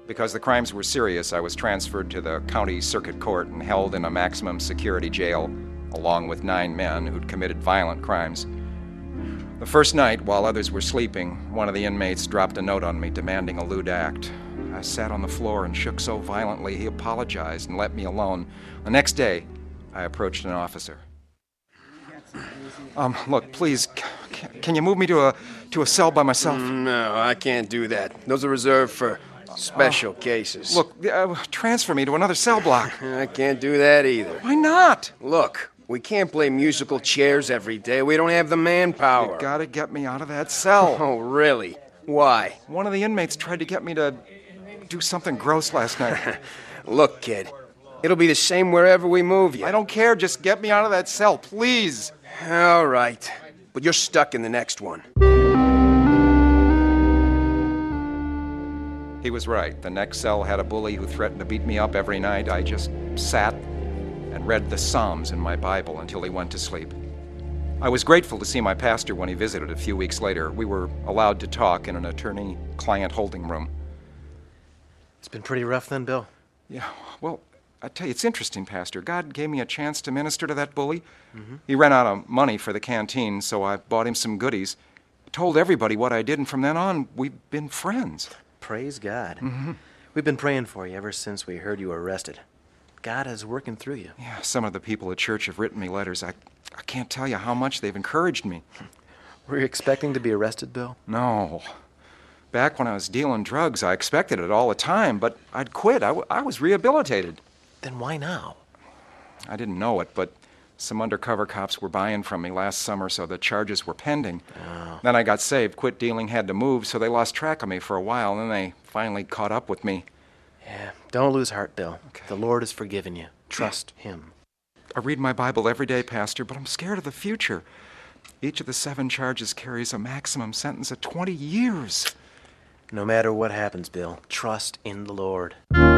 Because the crimes were serious, I was transferred to the county circuit court and held in a maximum security jail, along with 9 men who'd committed violent crimes. The first night, while others were sleeping, one of the inmates dropped a note on me demanding a lewd act. I sat on the floor and shook so violently he apologized and let me alone. The next day, I approached an officer. Look, please, can you move me to a cell by myself? No, I can't do that. Those are reserved for special cases. Look, transfer me to another cell block. I can't do that either. Why not? Look, we can't play musical chairs every day. We don't have the manpower. You gotta get me out of that cell. Oh, really? Why? One of the inmates tried to get me to do something gross last night. Look, kid, it'll be the same wherever we move you. I don't care. Just get me out of that cell, please. All right, but you're stuck in the next one. He was right. The next cell had a bully who threatened to beat me up every night. I just sat and read the Psalms in my Bible until he went to sleep. I was grateful to see my pastor when he visited a few weeks later. We were allowed to talk in an attorney-client holding room. It's been pretty rough then, Bill? Yeah, well, I tell you, it's interesting, Pastor. God gave me a chance to minister to that bully. Mm-hmm. He ran out of money for the canteen, so I bought him some goodies. Told everybody what I did, and from then on, we've been friends. Praise God. Mm-hmm. We've been praying for you ever since we heard you were arrested. God is working through you. Yeah, some of the people at church have written me letters. I can't tell you how much they've encouraged me. Were you expecting to be arrested, Bill? No. Back when I was dealing drugs, I expected it all the time, but I'd quit. I was rehabilitated. Then why now? I didn't know it, but some undercover cops were buying from me last summer, so the charges were pending. Oh. Then I got saved, quit dealing, had to move, so they lost track of me for a while, and then they finally caught up with me. Yeah, don't lose heart, Bill. Okay. The Lord has forgiven you. Trust Him. I read my Bible every day, Pastor, but I'm scared of the future. Each of the 7 charges carries a maximum sentence of 20 years. No matter what happens, Bill, trust in the Lord.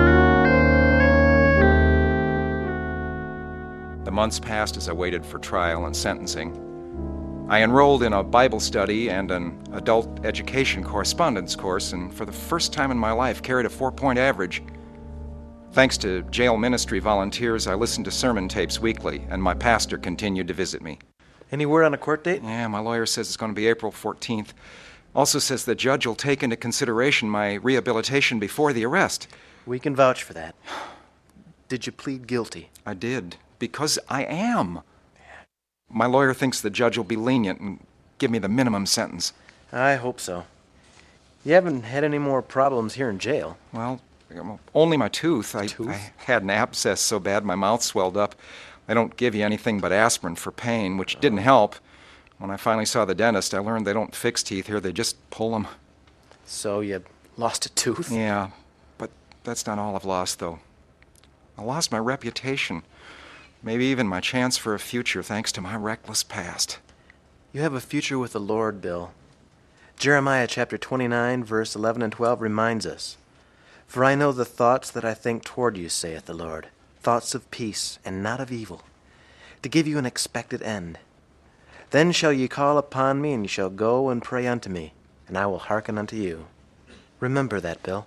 The months passed as I waited for trial and sentencing. I enrolled in a Bible study and an adult education correspondence course, and for the first time in my life carried a 4-point average. Thanks to jail ministry volunteers, I listened to sermon tapes weekly, and my pastor continued to visit me. Any word on a court date? Yeah, my lawyer says it's going to be April 14th. Also says the judge will take into consideration my rehabilitation before the arrest. We can vouch for that. Did you plead guilty? I did, because I am. My lawyer thinks the judge will be lenient and give me the minimum sentence. I hope so. You haven't had any more problems here in jail. Well, only my tooth. I had an abscess so bad my mouth swelled up. They don't give you anything but aspirin for pain, which didn't help. When I finally saw the dentist, I learned they don't fix teeth here, they just pull them. So you lost a tooth? Yeah, but that's not all I've lost, though. I lost my reputation. Maybe even my chance for a future, thanks to my reckless past. You have a future with the Lord, Bill. Jeremiah chapter 29, verse 11 and 12 reminds us, "For I know the thoughts that I think toward you, saith the Lord, thoughts of peace and not of evil, to give you an expected end. Then shall ye call upon me, and ye shall go and pray unto me, and I will hearken unto you." Remember that, Bill.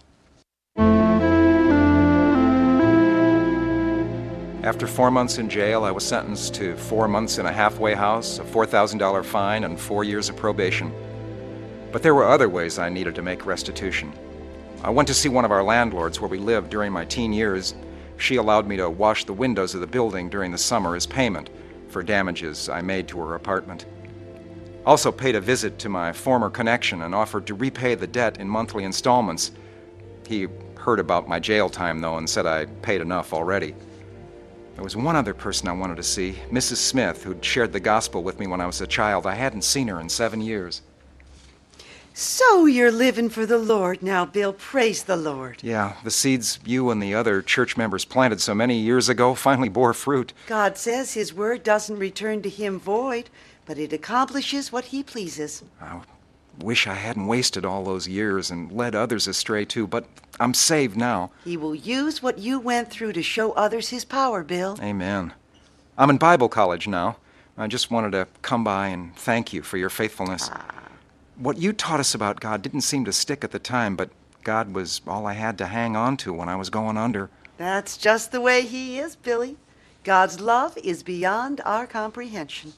After 4 months in jail, I was sentenced to 4 months in a halfway house, a $4,000 fine, and 4 years of probation. But there were other ways I needed to make restitution. I went to see one of our landlords where we lived during my teen years. She allowed me to wash the windows of the building during the summer as payment for damages I made to her apartment. Also paid a visit to my former connection and offered to repay the debt in monthly installments. He heard about my jail time, though, and said I paid enough already. There was one other person I wanted to see, Mrs. Smith, who'd shared the gospel with me when I was a child. I hadn't seen her in 7 years. So you're living for the Lord now, Bill. Praise the Lord. Yeah, the seeds you and the other church members planted so many years ago finally bore fruit. God says His word doesn't return to Him void, but it accomplishes what He pleases. I wish I hadn't wasted all those years and led others astray, too, but I'm saved now. He will use what you went through to show others His power, Bill. Amen. I'm in Bible college now. I just wanted to come by and thank you for your faithfulness. What you taught us about God didn't seem to stick at the time, but God was all I had to hang on to when I was going under. That's just the way He is, Billy. God's love is beyond our comprehension.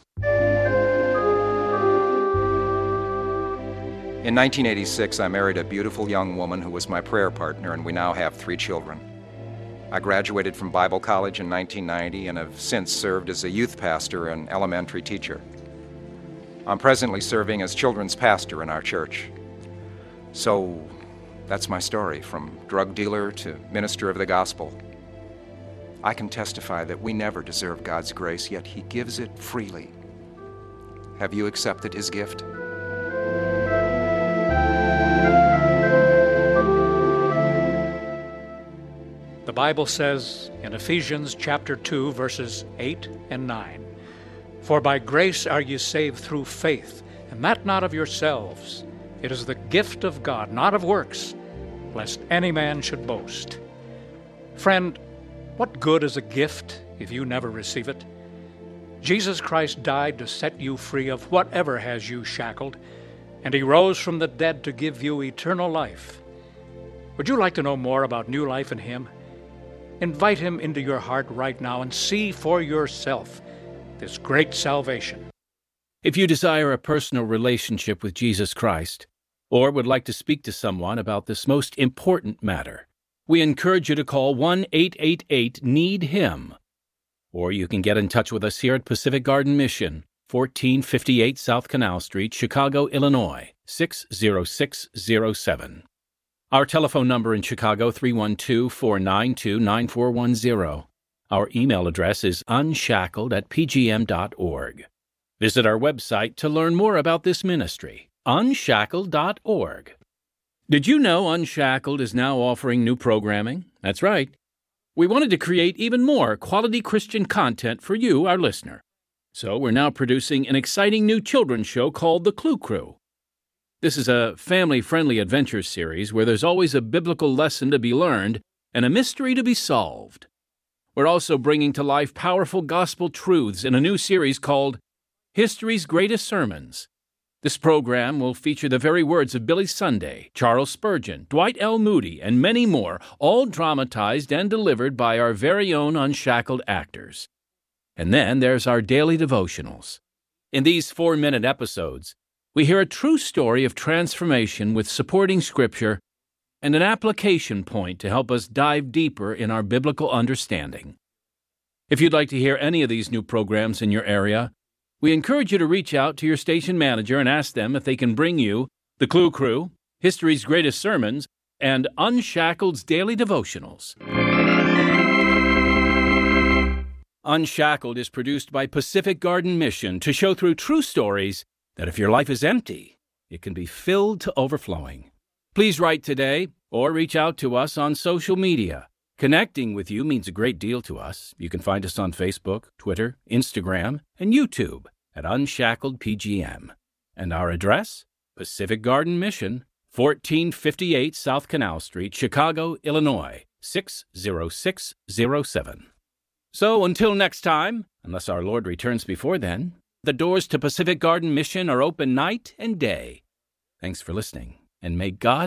In 1986, I married a beautiful young woman who was my prayer partner, and we now have 3 children. I graduated from Bible college in 1990 and have since served as a youth pastor and elementary teacher. I'm presently serving as children's pastor in our church. So, that's my story, from drug dealer to minister of the gospel. I can testify that we never deserve God's grace, yet He gives it freely. Have you accepted His gift? The Bible says in Ephesians chapter 2, verses 8 and 9, "For by grace are ye saved through faith, and that not of yourselves. It is the gift of God, not of works, lest any man should boast." Friend, what good is a gift if you never receive it? Jesus Christ died to set you free of whatever has you shackled, and He rose from the dead to give you eternal life. Would you like to know more about new life in Him? Invite Him into your heart right now and see for yourself this great salvation. If you desire a personal relationship with Jesus Christ, or would like to speak to someone about this most important matter, we encourage you to call 1-888-NEED-HIM. Or you can get in touch with us here at Pacific Garden Mission, 1458 South Canal Street, Chicago, Illinois, 60607. Our telephone number in Chicago, 312-492-9410. Our email address is unshackled@pgm.org. Visit our website to learn more about this ministry, unshackled.org. Did you know Unshackled is now offering new programming? That's right. We wanted to create even more quality Christian content for you, our listener. So we're now producing an exciting new children's show called The Clue Crew. This is a family-friendly adventure series where there's always a biblical lesson to be learned and a mystery to be solved. We're also bringing to life powerful gospel truths in a new series called History's Greatest Sermons. This program will feature the very words of Billy Sunday, Charles Spurgeon, Dwight L. Moody, and many more, all dramatized and delivered by our very own Unshackled actors. And then there's our daily devotionals. In these 4-minute episodes, we hear a true story of transformation with supporting scripture and an application point to help us dive deeper in our biblical understanding. If you'd like to hear any of these new programs in your area, we encourage you to reach out to your station manager and ask them if they can bring you The Clue Crew, History's Greatest Sermons, and Unshacked's Daily Devotionals. Unshackled is produced by Pacific Garden Mission to show through true stories that if your life is empty, it can be filled to overflowing. Please write today or reach out to us on social media. Connecting with you means a great deal to us. You can find us on Facebook, Twitter, Instagram, and YouTube at Unshackled PGM. And our address? Pacific Garden Mission, 1458 South Canal Street, Chicago, Illinois, 60607. So until next time, unless our Lord returns before then, the doors to Pacific Garden Mission are open night and day. Thanks for listening, and may God